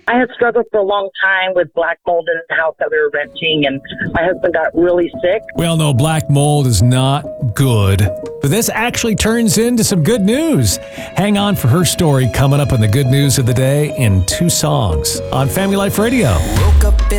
I had struggled for a long time with black mold in the house that we were renting, and my husband got really sick. We all know black mold is not good, but this actually turns into some good news. Hang on for her story coming up in the good news of the day in 2 songs on Family Life Radio. Woke up